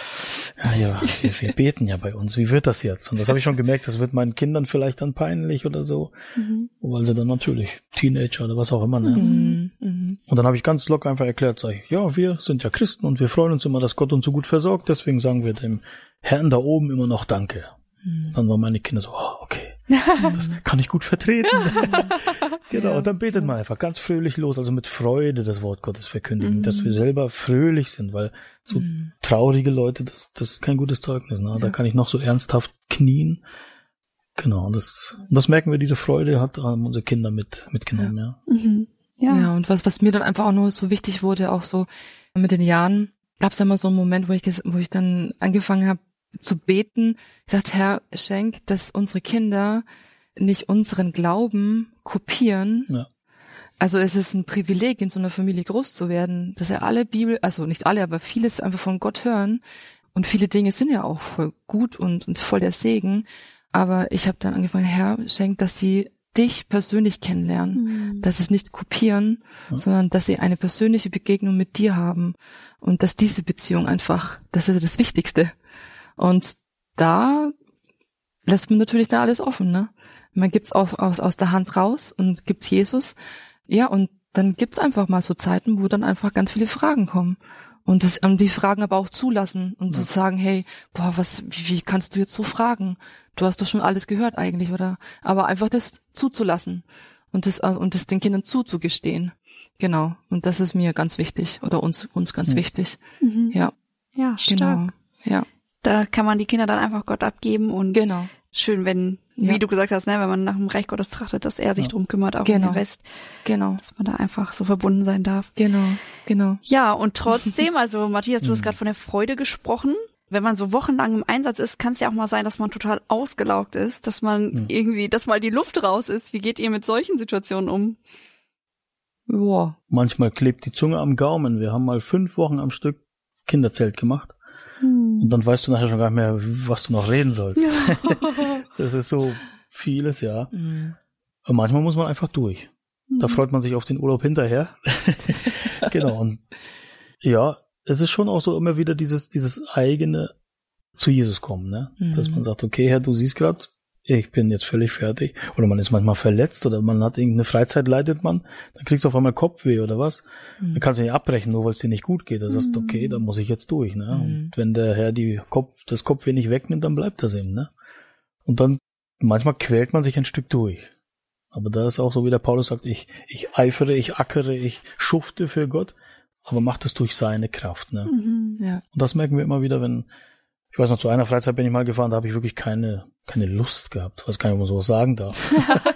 ja, ja, wir, wir beten ja bei uns, wie wird das jetzt? Und das habe ich schon gemerkt, das wird meinen Kindern vielleicht dann peinlich oder so, mhm. weil sie dann natürlich Teenager oder was auch immer, ne? Mhm. Mhm. Und dann habe ich ganz locker einfach erklärt, sag ich, ja, wir sind ja Christen und wir freuen uns immer, dass Gott uns so gut versorgt, deswegen sagen wir dem Herrn da oben immer noch Danke. Mhm. Und dann waren meine Kinder so, oh, okay. Das, das kann ich gut vertreten. Genau, ja. Und dann betet man einfach ganz fröhlich los, also mit Freude das Wort Gottes verkündigen, mhm. dass wir selber fröhlich sind, weil so mhm. traurige Leute, das, das ist kein gutes Zeugnis. Ne? Ja. Da kann ich noch so ernsthaft knien. Genau, und das, und das merken wir, diese Freude hat haben unsere Kinder mit mitgenommen. Ja, ja. Mhm. ja. ja und was was mir dann einfach auch nur so wichtig wurde, auch so mit den Jahren, gab es immer so einen Moment, wo ich wo ich dann angefangen habe zu beten, ich sagte, Herr, schenk, dass unsere Kinder nicht unseren Glauben kopieren. Ja. Also es ist ein Privileg, in so einer Familie groß zu werden, dass er alle Bibel, also nicht alle, aber vieles einfach von Gott hören. Und viele Dinge sind ja auch voll gut und, und voll der Segen. Aber ich habe dann angefangen, Herr, schenk, dass sie dich persönlich kennenlernen, mhm. dass sie es nicht kopieren, ja. sondern dass sie eine persönliche Begegnung mit dir haben. Und dass diese Beziehung einfach, das ist das Wichtigste. Und da lässt man natürlich da alles offen, ne? Man gibt's aus, aus, aus der Hand raus und gibt's Jesus. Ja, und dann gibt's einfach mal so Zeiten, wo dann einfach ganz viele Fragen kommen. Und das, und die Fragen aber auch zulassen und ja. so sagen, hey, boah, was, wie, wie kannst du jetzt so fragen? Du hast doch schon alles gehört eigentlich, oder? Aber einfach das zuzulassen und das, und das den Kindern zuzugestehen. Genau. Und das ist mir ganz wichtig oder uns, uns ganz ja. wichtig. Mhm. Ja. Ja, stark. Genau. Ja. Da kann man die Kinder dann einfach Gott abgeben und genau. schön, wenn, wie ja. du gesagt hast, ne, wenn man nach dem Reich Gottes trachtet, dass er sich ja. drum kümmert, auch genau. um den Rest. Genau. Dass man da einfach so verbunden sein darf. Genau, genau. Ja, und trotzdem, also Matthias, du hast gerade von der Freude gesprochen. Wenn man so wochenlang im Einsatz ist, kann es ja auch mal sein, dass man total ausgelaugt ist, dass man ja. irgendwie, dass mal die Luft raus ist. Wie geht ihr mit solchen Situationen um? Boah. Manchmal klebt die Zunge am Gaumen. Wir haben mal fünf Wochen am Stück Kinderzelt gemacht. Und dann weißt du nachher schon gar nicht mehr, was du noch reden sollst. Ja. Das ist so vieles, ja. Mhm. Aber manchmal muss man einfach durch. Mhm. Da freut man sich auf den Urlaub hinterher. Genau. Und ja, es ist schon auch so immer wieder dieses dieses eigene zu Jesus kommen, ne? Mhm. Dass man sagt, okay, Herr, du siehst gerade, ich bin jetzt völlig fertig. Oder man ist manchmal verletzt oder man hat irgendeine Freizeit, leidet man, dann kriegst du auf einmal Kopfweh oder was. Mhm. Dann kannst du nicht abbrechen, nur weil es dir nicht gut geht. Da sagst du, okay, dann muss ich jetzt durch, ne? Mhm. Und wenn der Herr die Kopf, das Kopfweh nicht wegnimmt, dann bleibt das eben, ne? Und dann, manchmal quält man sich ein Stück durch. Aber da ist auch so, wie der Paulus sagt, ich, ich eifere, ich ackere, ich schufte für Gott, aber mach das durch seine Kraft, ne? Mhm, ja. Und das merken wir immer wieder, wenn, ich weiß noch, zu einer Freizeit bin ich mal gefahren, da habe ich wirklich keine keine Lust gehabt, was kann ich mal sowas sagen darf.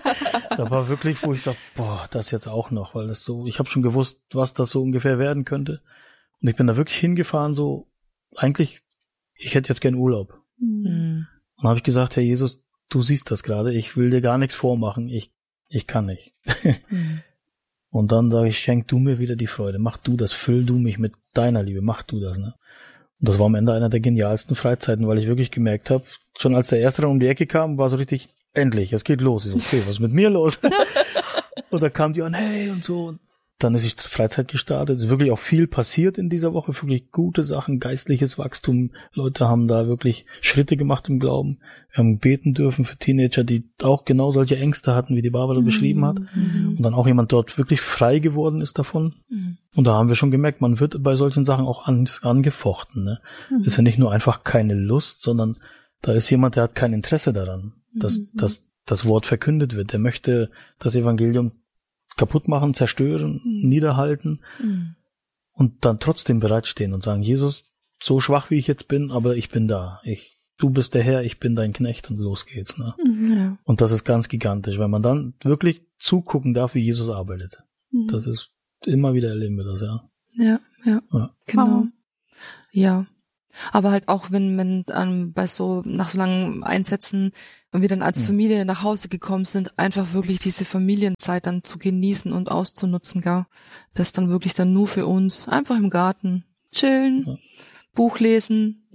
Da war wirklich, wo ich sag, boah, das jetzt auch noch, weil das so, ich habe schon gewusst, was das so ungefähr werden könnte. Und ich bin da wirklich hingefahren, so, eigentlich, ich hätte jetzt gern Urlaub. Mhm. Und dann habe ich gesagt, Herr Jesus, du siehst das gerade, ich will dir gar nichts vormachen, ich ich kann nicht. Mhm. Und dann sage ich, schenk du mir wieder die Freude, mach du das, füll du mich mit deiner Liebe, mach du das, ne? Und das war am Ende einer der genialsten Freizeiten, weil ich wirklich gemerkt habe, schon als der Erste dann um die Ecke kam, war so richtig, endlich, es geht los. Ich so, okay, was ist mit mir los? Und da kam die an, hey und so. Dann ist die Freizeit gestartet. Es ist wirklich auch viel passiert in dieser Woche, wirklich gute Sachen, geistliches Wachstum. Leute haben da wirklich Schritte gemacht im Glauben. Wir haben beten dürfen für Teenager, die auch genau solche Ängste hatten, wie die Barbara mhm. beschrieben hat. Mhm. Und dann auch jemand dort wirklich frei geworden ist davon. Mhm. Und da haben wir schon gemerkt, man wird bei solchen Sachen auch an, angefochten. Ne? Mhm. Ist ja nicht nur einfach keine Lust, sondern da ist jemand, der hat kein Interesse daran, dass, mhm. dass das Wort verkündet wird. Der möchte das Evangelium kaputt machen, zerstören, mhm. niederhalten mhm. und dann trotzdem bereitstehen und sagen, Jesus, so schwach wie ich jetzt bin, aber ich bin da. Ich, du bist der Herr, ich bin dein Knecht und los geht's. Ne? Mhm, ja. Und das ist ganz gigantisch, wenn man dann wirklich zugucken darf, wie Jesus arbeitet. Mhm. Das ist, immer wieder erleben wir das, ja. Ja, ja, ja. Genau. Ja. Aber halt auch, wenn man ähm, bei so, nach so langen Einsätzen, wenn wir dann als mhm. Familie nach Hause gekommen sind, einfach wirklich diese Familienzeit dann zu genießen und auszunutzen, gar. Das dann wirklich dann nur für uns, einfach im Garten chillen, ja. Buch lesen,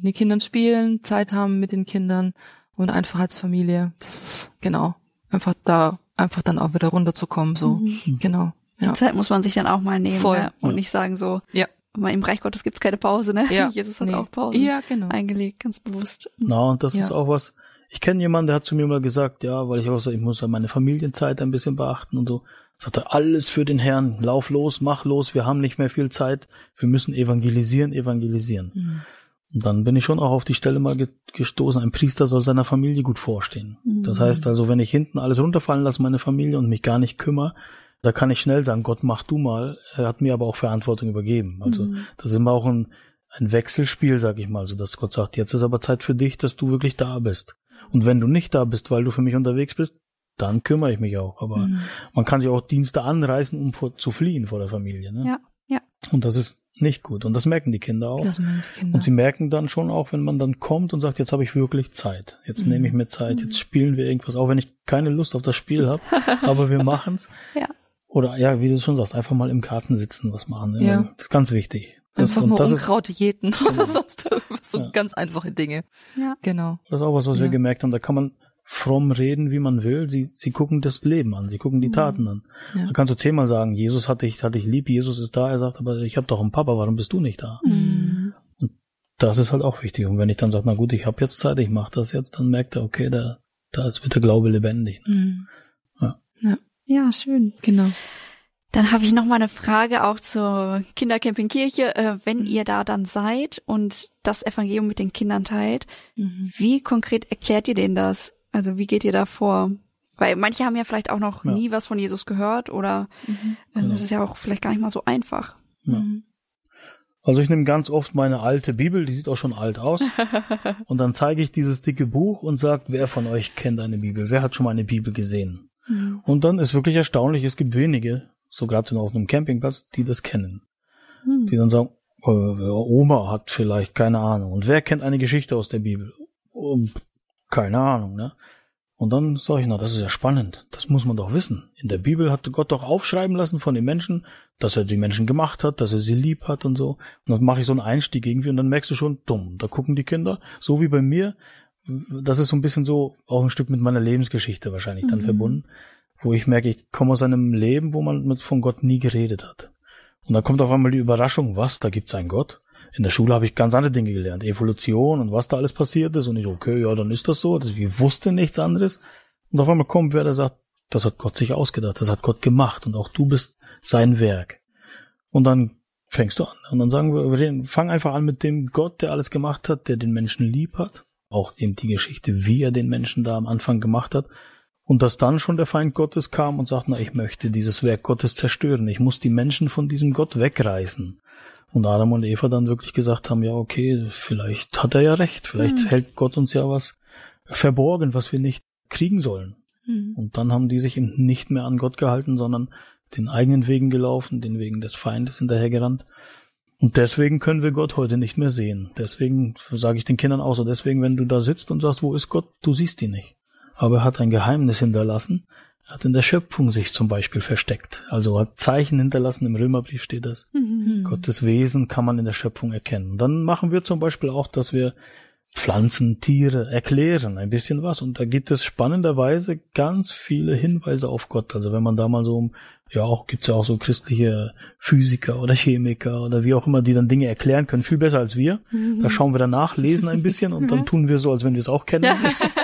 mit den Kindern spielen, Zeit haben mit den Kindern und einfach als Familie. Das ist, genau, einfach da, einfach dann auch wieder runterzukommen, so, mhm. genau. Ja. Die Zeit muss man sich dann auch mal nehmen. Voll. Ja, und ja. nicht sagen so, ja. im Reich Gottes gibt's keine Pause, ne? Ja. Jesus hat nee. auch Pause ja, genau. eingelegt, ganz bewusst. Na, und das ja. ist auch was, ich kenne jemanden, der hat zu mir mal gesagt, ja, weil ich auch so, ich muss ja meine Familienzeit ein bisschen beachten und so, sagt er, alles für den Herrn, lauf los, mach los, wir haben nicht mehr viel Zeit, wir müssen evangelisieren, evangelisieren. Mhm. Und dann bin ich schon auch auf die Stelle mal gestoßen, ein Priester soll seiner Familie gut vorstehen. Mhm. Das heißt also, wenn ich hinten alles runterfallen lasse, meine Familie, und mich gar nicht kümmere, da kann ich schnell sagen, Gott, mach du mal. Er hat mir aber auch Verantwortung übergeben. Also mhm. das ist immer auch ein, ein Wechselspiel, sag ich mal, so dass Gott sagt, jetzt ist aber Zeit für dich, dass du wirklich da bist. Und wenn du nicht da bist, weil du für mich unterwegs bist, dann kümmere ich mich auch. Aber mhm. man kann sich auch Dienste anreißen, um vor, zu fliehen vor der Familie. Ne? Ja, ja. Und das ist nicht gut. Und das merken die Kinder auch. Das merken die Kinder. Und sie merken dann schon auch, wenn man dann kommt und sagt, jetzt habe ich wirklich Zeit. Jetzt mhm. nehme ich mir Zeit. Jetzt spielen wir irgendwas, auch wenn ich keine Lust auf das Spiel habe. Aber wir machen's. Ja. Oder ja, wie du schon sagst, einfach mal im Garten sitzen, was machen. Ne? Ja. Das ist ganz wichtig. Das, einfach nur das Unkraut jäten genau. oder sonst irgendwas. So ja. ganz einfache Dinge. Ja. Genau. Das ist auch was, was ja. wir gemerkt haben. Da kann man fromm reden, wie man will. Sie, sie gucken das Leben an. Sie gucken die Taten an. Ja. Da kannst du zehnmal sagen, Jesus hat dich, hat dich lieb, Jesus ist da. Er sagt, aber ich habe doch einen Papa, warum bist du nicht da? Mhm. Und das ist halt auch wichtig. Und wenn ich dann sage, na gut, ich habe jetzt Zeit, ich mache das jetzt, dann merkt er, okay, da, da ist wird der Glaube lebendig. Mhm. Ja. ja. Ja, schön. Genau. Dann habe ich noch mal eine Frage auch zur Kindercamping Kirche. Äh, wenn ihr da dann seid und das Evangelium mit den Kindern teilt, mhm. wie konkret erklärt ihr denen das? Also wie geht ihr da vor? Weil manche haben ja vielleicht auch noch ja. nie was von Jesus gehört oder mhm. äh, genau. das ist ja auch vielleicht gar nicht mal so einfach. Ja. Mhm. Also ich nehme ganz oft meine alte Bibel, die sieht auch schon alt aus, und dann zeige ich dieses dicke Buch und sage, wer von euch kennt eine Bibel? Wer hat schon mal eine Bibel gesehen? Mhm. Und dann ist wirklich erstaunlich, es gibt wenige, so gerade auf einem Campingplatz, die das kennen. Hm. Die dann sagen, äh, Oma hat vielleicht, keine Ahnung. Und wer kennt eine Geschichte aus der Bibel? Um, keine Ahnung, ne? Und dann sage ich, na, das ist ja spannend. Das muss man doch wissen. In der Bibel hat Gott doch aufschreiben lassen von den Menschen, dass er die Menschen gemacht hat, dass er sie lieb hat und so. Und dann mache ich so einen Einstieg irgendwie und dann merkst du schon, dumm, da gucken die Kinder, so wie bei mir. Das ist so ein bisschen so auch ein Stück mit meiner Lebensgeschichte wahrscheinlich dann mhm. verbunden, wo ich merke, ich komme aus einem Leben, wo man mit von Gott nie geredet hat. Und dann kommt auf einmal die Überraschung, was, da gibt's einen Gott? In der Schule habe ich ganz andere Dinge gelernt, Evolution und was da alles passiert ist. Und ich, okay, ja, dann ist das so. Ich wusste nichts anderes. Und auf einmal kommt wer, der sagt, das hat Gott sich ausgedacht, das hat Gott gemacht und auch du bist sein Werk. Und dann fängst du an. Und dann sagen wir, wir fang einfach an mit dem Gott, der alles gemacht hat, der den Menschen lieb hat. Auch eben die Geschichte, wie er den Menschen da am Anfang gemacht hat. Und dass dann schon der Feind Gottes kam und sagt, na, ich möchte dieses Werk Gottes zerstören. Ich muss die Menschen von diesem Gott wegreißen. Und Adam und Eva dann wirklich gesagt haben, ja, okay, vielleicht hat er ja recht. Vielleicht mhm. hält Gott uns ja was verborgen, was wir nicht kriegen sollen. Mhm. Und dann haben die sich eben nicht mehr an Gott gehalten, sondern den eigenen Wegen gelaufen, den Wegen des Feindes hinterhergerannt. Und deswegen können wir Gott heute nicht mehr sehen. Deswegen sage ich den Kindern auch so, deswegen, wenn du da sitzt und sagst, wo ist Gott, du siehst ihn nicht. Aber er hat ein Geheimnis hinterlassen. Er hat in der Schöpfung sich zum Beispiel versteckt. Also hat Zeichen hinterlassen, im Römerbrief steht das. Mhm. Gottes Wesen kann man in der Schöpfung erkennen. Und dann machen wir zum Beispiel auch, dass wir Pflanzen, Tiere erklären, ein bisschen was. Und da gibt es spannenderweise ganz viele Hinweise auf Gott. Also wenn man da mal so, ja auch gibt's ja auch so christliche Physiker oder Chemiker oder wie auch immer, die dann Dinge erklären können, viel besser als wir. Mhm. Da schauen wir danach, lesen ein bisschen und dann tun wir so, als wenn wir es auch kennen.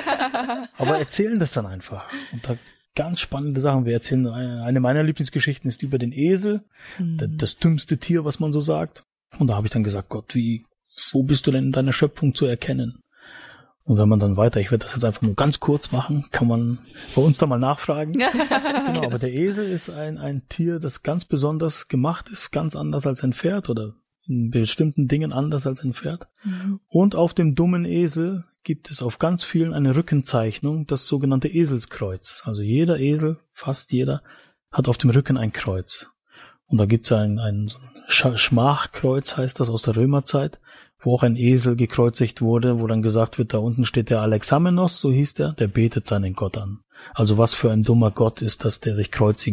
Aber erzählen das dann einfach. Und da ganz spannende Sachen. Wir erzählen, eine, eine meiner Lieblingsgeschichten ist über den Esel, mhm. das, das dümmste Tier, was man so sagt. Und da habe ich dann gesagt, Gott, wie, wo bist du denn in deiner Schöpfung zu erkennen? Und wenn man dann weiter, ich werde das jetzt einfach nur ganz kurz machen, kann man bei uns da mal nachfragen. Genau, aber der Esel ist ein, ein Tier, das ganz besonders gemacht ist, ganz anders als ein Pferd oder in bestimmten Dingen anders als ein Pferd. Mhm. Und auf dem dummen Esel gibt es auf ganz vielen eine Rückenzeichnung, das sogenannte Eselskreuz. Also jeder Esel, fast jeder, hat auf dem Rücken ein Kreuz. Und da gibt es ein, ein, so ein Schmachkreuz, heißt das, aus der Römerzeit, wo auch ein Esel gekreuzigt wurde, wo dann gesagt wird, da unten steht der Alexamenos, so hieß der, der betet seinen Gott an. Also was für ein dummer Gott ist das, der sich kreuzigen